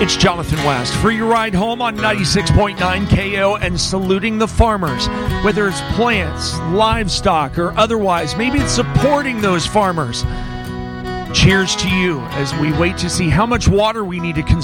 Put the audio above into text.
It's Jonathan West for your ride home on 96.9 KO and saluting the farmers. Whether it's plants, livestock, or otherwise, maybe it's supporting those farmers. Cheers to you as we wait to see how much water we need to consume